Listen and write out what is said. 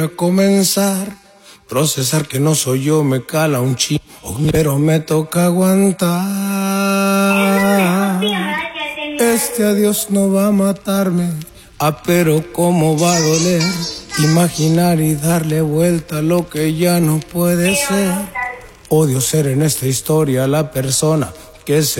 A comenzar, procesar que no soy yo me cala un chingo, pero me toca aguantar. Este adiós no va a matarme, pero cómo va a doler imaginar y darle vuelta a lo que ya no puede ser. Odio ser en esta historia la persona que se